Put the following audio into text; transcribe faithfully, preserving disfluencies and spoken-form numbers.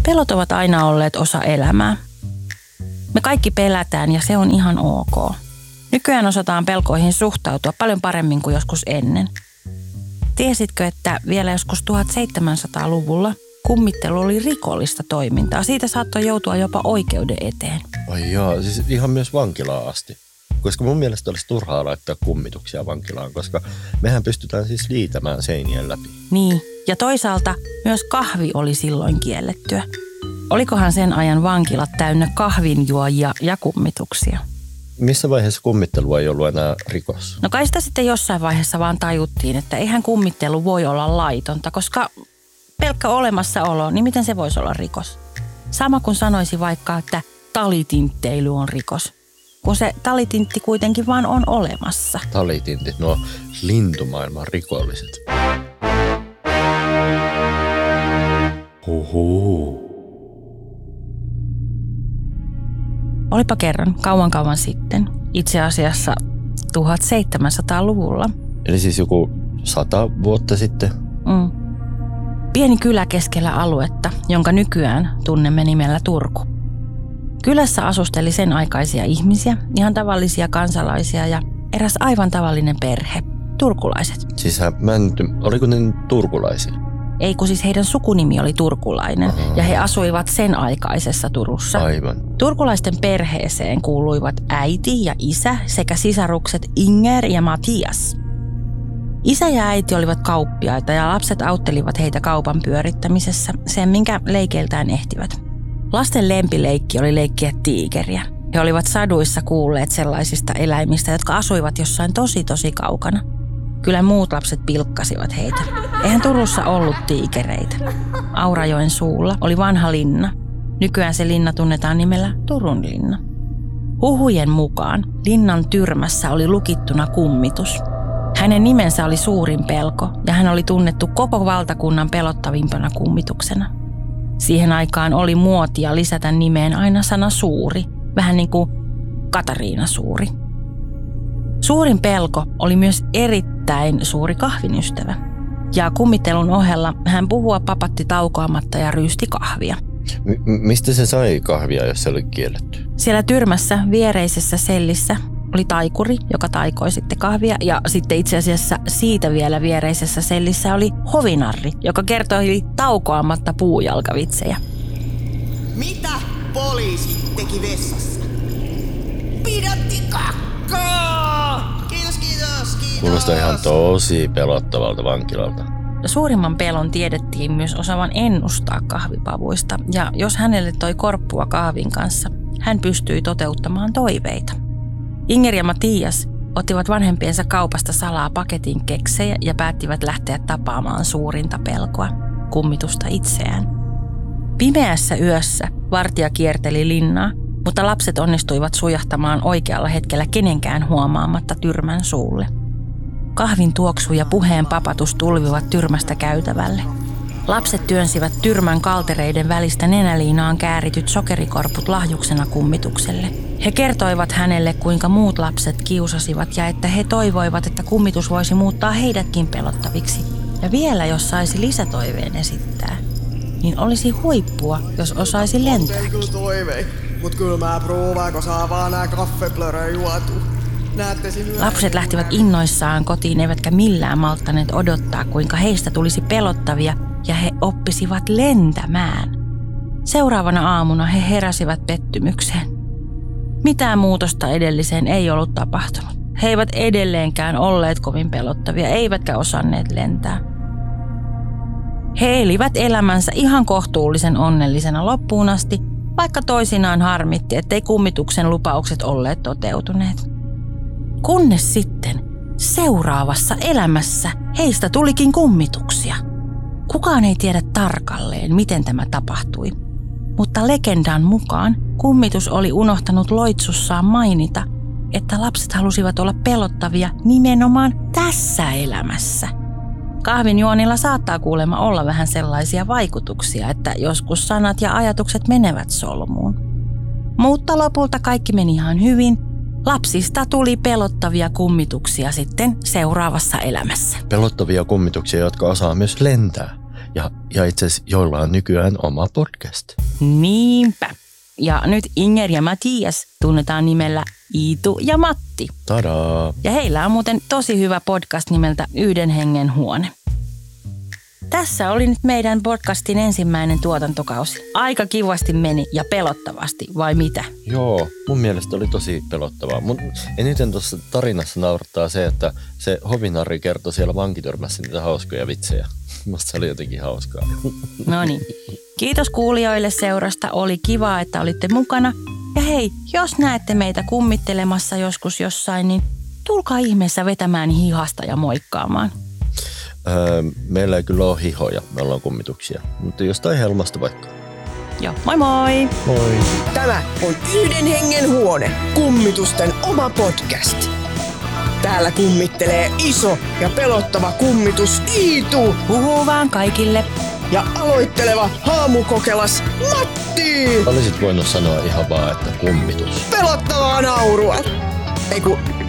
Pelot ovat aina olleet osa elämää. Me kaikki pelätään ja se on ihan ok. Nykyään osataan pelkoihin suhtautua paljon paremmin kuin joskus ennen. Tiesitkö, että vielä joskus tuhatseitsemänsataaluvulla kummittelu oli rikollista toimintaa? Siitä saattoi joutua jopa oikeuden eteen. Ai jaa, siis ihan myös vankilaan asti. Koska mun mielestä olisi turhaa laittaa kummituksia vankilaan, koska mehän pystytään siis liitämään seinien läpi. Niin, ja toisaalta myös kahvi oli silloin kiellettyä. Olikohan sen ajan vankilat täynnä kahvinjuojia ja kummituksia? Missä vaiheessa kummittelu ei ollut enää rikos? No kai sitä sitten jossain vaiheessa vaan tajuttiin, että eihän kummittelu voi olla laitonta, koska pelkkä olemassaolo, niin miten se voisi olla rikos? Sama kuin sanoisi vaikka, että talitintteily on rikos, kun se talitintti kuitenkin vaan on olemassa. Talitintit, nuo lintumaailman rikolliset. Huhuu. Olipa kerran kauan kauan sitten, itse asiassa tuhatseitsemänsataaluvulla. Eli siis joku sata vuotta sitten? Mm. Pieni kylä keskellä aluetta, jonka nykyään tunnemme nimellä Turku. Kylässä asusteli sen aikaisia ihmisiä, ihan tavallisia kansalaisia ja eräs aivan tavallinen perhe, turkulaiset. Siis mä en, oliko ne turkulaisia? Ei, kun siis heidän sukunimi oli turkulainen. Aha. Ja he asuivat sen aikaisessa Turussa. Aivan. Turkulaisten perheeseen kuuluivat äiti ja isä sekä sisarukset Inger ja Matias. Isä ja äiti olivat kauppiaita ja lapset auttelivat heitä kaupan pyörittämisessä sen, minkä leikeiltään ehtivät. Lasten lempileikki oli leikkiä tiikeriä. He olivat saduissa kuulleet sellaisista eläimistä, jotka asuivat jossain tosi tosi kaukana. Kyllä muut lapset pilkkasivat heitä. Eihän Turussa ollut tiikereitä. Aurajoen suulla oli vanha linna. Nykyään se linna tunnetaan nimellä Turun linna. Huhujen mukaan linnan tyrmässä oli lukittuna kummitus. Hänen nimensä oli Suurin pelko ja hän oli tunnettu koko valtakunnan pelottavimpana kummituksena. Siihen aikaan oli muotia lisätä nimeen aina sana Suuri, vähän niin kuin Katariina Suuri. Suurin pelko oli myös erittäin suuri kahvinystävä. Ja kummittelun ohella hän puhua papatti taukoamatta ja ryysti kahvia. M- mistä se sai kahvia, jos se oli kielletty? Siellä tyrmässä viereisessä sellissä oli taikuri, joka taikoi sitten kahvia. Ja sitten itse asiassa siitä vielä viereisessä sellissä oli hovinarri, joka kertoi taukoamatta puujalkavitsejä. Mitä poliisi teki vessassa? Pidätti kakkaa! Kiitos, kiitos, kiitos! Kuulostaa ihan tosi pelottavalta vankilalta. Suurimman pelon tiedettiin myös osaavan ennustaa kahvipavuista, ja jos hänelle toi korppua kahvin kanssa, hän pystyi toteuttamaan toiveita. Inger ja Matias ottivat vanhempiensa kaupasta salaa paketin keksejä ja päättivät lähteä tapaamaan suurinta pelkoa, kummitusta itseään. Pimeässä yössä vartija kierteli linnaa, mutta lapset onnistuivat sujahtamaan oikealla hetkellä kenenkään huomaamatta tyrmän suulle. Kahvin tuoksu ja puheen papatus tulvivat tyrmästä käytävälle. Lapset työnsivät tyrmän kaltereiden välistä nenäliinaan käärityt sokerikorput lahjuksena kummitukselle. He kertoivat hänelle, kuinka muut lapset kiusasivat ja että he toivoivat, että kummitus voisi muuttaa heidätkin pelottaviksi. Ja vielä jos saisi lisätoiveen esittää, niin olisi huippua, jos osaisi lentääkin. Okei, kyllä toive, mut kyllä mä proovaan, kun saa vaan nää kaffeplöröä juotu. Lapset lähtivät innoissaan kotiin, eivätkä millään malttaneet odottaa, kuinka heistä tulisi pelottavia ja he oppisivat lentämään. Seuraavana aamuna he heräsivät pettymykseen. Mitään muutosta edelliseen ei ollut tapahtunut. He eivät edelleenkään olleet kovin pelottavia, eivätkä osanneet lentää. He elivät elämänsä ihan kohtuullisen onnellisena loppuun asti, vaikka toisinaan harmitti, ettei kummituksen lupaukset olleet toteutuneet. Kunnes sitten seuraavassa elämässä heistä tulikin kummituksia. Kukaan ei tiedä tarkalleen, miten tämä tapahtui. Mutta legendan mukaan kummitus oli unohtanut loitsussaan mainita, että lapset halusivat olla pelottavia nimenomaan tässä elämässä. Kahvinjuonilla saattaa kuulemma olla vähän sellaisia vaikutuksia, että joskus sanat ja ajatukset menevät solmuun. Mutta lopulta kaikki meni ihan hyvin. Lapsista tuli pelottavia kummituksia sitten seuraavassa elämässä. Pelottavia kummituksia, jotka osaa myös lentää. Ja, ja itse asiassa joilla on nykyään oma podcast. Niinpä. Ja nyt Inger ja Matias tunnetaan nimellä Iitu ja Matti. Tadaa! Ja heillä on muuten tosi hyvä podcast nimeltä Yhden hengen huone. Tässä oli nyt meidän podcastin ensimmäinen tuotantokausi. Aika kivasti meni ja pelottavasti, vai mitä? Joo, mun mielestä oli tosi pelottavaa. Mun eniten tuossa tarinassa naurattaa se, että se hovinarri kertoi siellä vankityrmässä niitä hauskoja vitsejä. Musta se oli jotenkin hauskaa. No niin. Kiitos kuulijoille seurasta. Oli kiva, että olitte mukana. Ja hei, jos näette meitä kummittelemassa joskus jossain, niin tulkaa ihmeessä vetämään hihasta ja moikkaamaan. Öö, meillä ei kyllä ole hihoja, me ollaan kummituksia. Mutta jostain helmasta vaikka. Joo, moi moi! Moi! Tämä on Yhden hengen huone, kummitusten oma podcast. Täällä kummittelee iso ja pelottava kummitus Iitu Huhuu vaan kaikille. ja aloitteleva haamukokelas Matti. Olisit voinut sanoa ihan vaan, että kummitus. Pelottavaa naurua. Ei kun